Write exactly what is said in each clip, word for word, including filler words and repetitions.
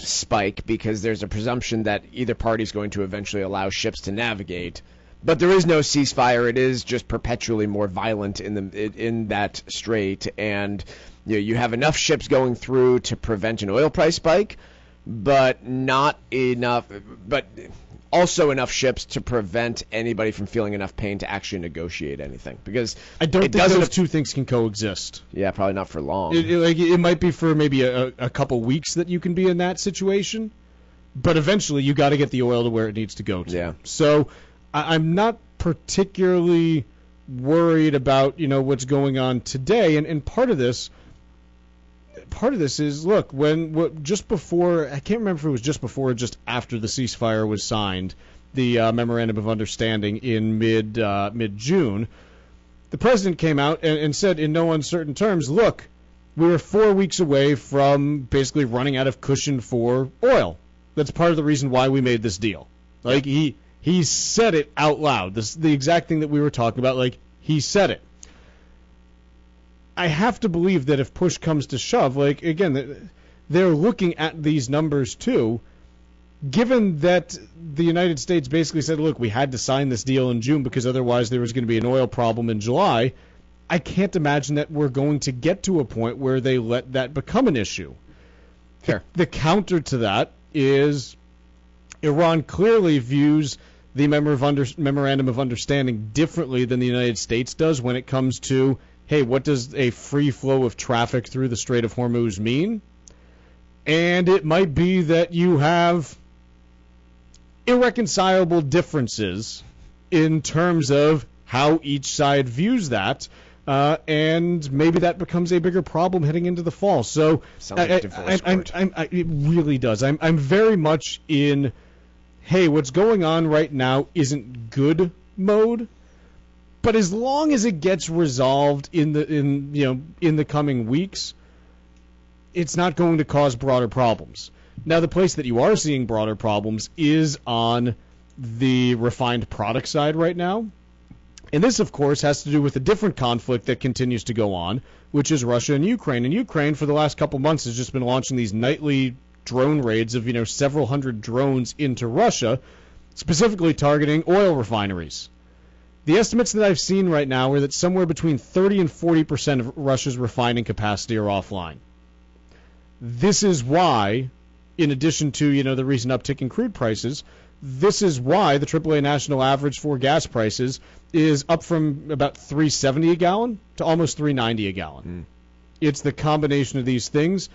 spike because there's a presumption that either party is going to eventually allow ships to navigate. But there is no ceasefire. It is just perpetually more violent in the in that strait, and you know, you have enough ships going through to prevent an oil price spike, but not enough. But also enough ships to prevent anybody from feeling enough pain to actually negotiate anything. Because I don't it think doesn't, those two things can coexist. Yeah, probably not for long. It, it, like, it might be for maybe a, a couple weeks that you can be in that situation, but eventually you got to get the oil to where it needs to go to. Yeah. So I, I'm not particularly worried about, you know, what's going on today, and, and part of this. Part of this is, look, when what, just before, I can't remember if it was just before or just after the ceasefire was signed, the uh, Memorandum of Understanding in mid, uh, mid-June, the president came out and, and said in no uncertain terms, look, we were four weeks away from basically running out of cushion for oil. That's part of the reason why we made this deal. Like, he he said it out loud. This the exact thing that we were talking about. Like, he said it. I have to believe that if push comes to shove, like, again, they're looking at these numbers too, given that the United States basically said, look, we had to sign this deal in June because otherwise there was going to be an oil problem in July. I can't imagine that we're going to get to a point where they let that become an issue. Fair. The, the counter to that is Iran clearly views the Memorandum of Understanding differently than the United States does when it comes to, hey, what does a free flow of traffic through the Strait of Hormuz mean? And it might be that you have irreconcilable differences in terms of how each side views that, uh, and maybe that becomes a bigger problem heading into the fall. So Sounds like a I, divorce I, court. I, I, I, it really does. I'm, I'm very much in, hey, what's going on right now isn't good mode. But as long as it gets resolved in the in you know in the coming weeks, it's not going to cause broader problems. Now, the place that you are seeing broader problems is on the refined product side right now. And this, of course, has to do with a different conflict that continues to go on, which is Russia and Ukraine. And Ukraine, for the last couple months, has just been launching these nightly drone raids of, you know, several hundred drones into Russia, specifically targeting oil refineries. The estimates that I've seen right now are that somewhere between thirty and forty percent of Russia's refining capacity are offline. This is why, in addition to, you know, the recent uptick in crude prices, this is why the triple A national average for gas prices is up from about three seventy a gallon to almost three ninety a gallon. Mm. It's the combination of these things.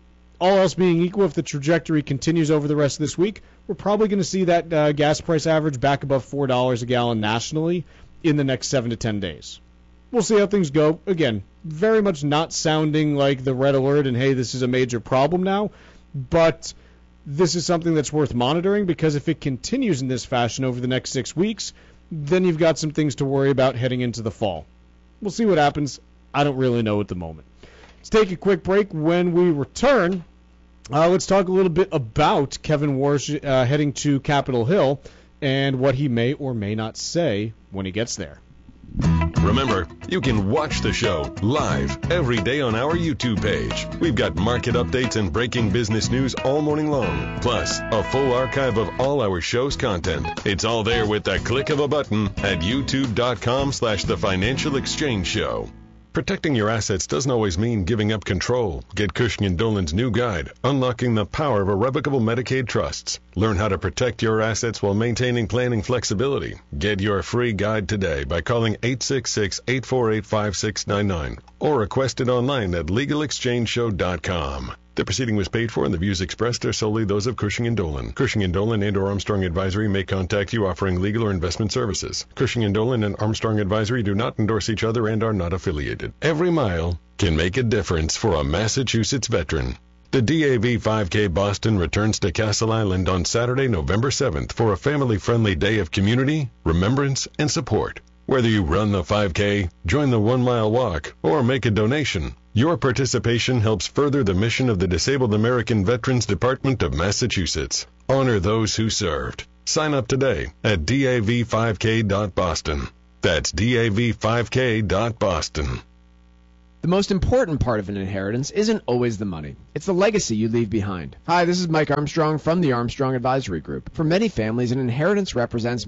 All else being equal, if the trajectory continues over the rest of this week, we're probably going to see that uh, gas price average back above four dollars a gallon nationally in the next seven to ten days. We'll see how things go. Again, very much not sounding like the red alert and, hey, this is a major problem now, but this is something that's worth monitoring, because if it continues in this fashion over the next six weeks, then you've got some things to worry about heading into the fall. We'll see what happens. I don't really know at the moment. Let's take a quick break. When we return, uh, let's talk a little bit about Kevin Warsh uh, heading to Capitol Hill and what he may or may not say when he gets there. Remember, you can watch the show live every day on our YouTube page. We've got market updates and breaking business news all morning long, plus a full archive of all our show's content. It's all there with the click of a button at youtube.com slash the Financial Exchange Show. Protecting your assets doesn't always mean giving up control. Get Cushing and Dolan's new guide, Unlocking the Power of Irrevocable Medicaid Trusts. Learn how to protect your assets while maintaining planning flexibility. Get your free guide today by calling eight six six, eight four eight, five six nine nine or request it online at legal exchange show dot com. The proceeding was paid for, and the views expressed are solely those of Cushing and Dolan. Cushing and Dolan and or Armstrong Advisory may contact you offering legal or investment services. Cushing and Dolan and Armstrong Advisory do not endorse each other and are not affiliated. Every mile can make a difference for a Massachusetts veteran. The D A V five K Boston returns to Castle Island on Saturday, November seventh for a family-friendly day of community, remembrance, and support. Whether you run the five K, join the one-mile walk, or make a donation, your participation helps further the mission of the Disabled American Veterans Department of Massachusetts. Honor those who served. Sign up today at D A V five K dot boston. That's D A V five K dot boston. The The most important part of an inheritance isn't always the money. It's the legacy you leave behind. Hi, this is Mike Armstrong from the Armstrong Advisory Group. For many families, an inheritance represents